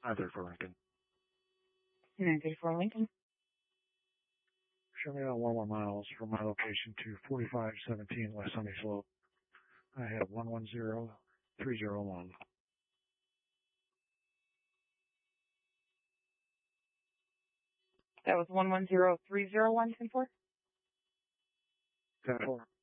934 Lincoln. 934 Lincoln. Show me about 11 miles from my location to 4517 West Sunny Slope. I have 110301. That was 110301, 10-4? 10-4.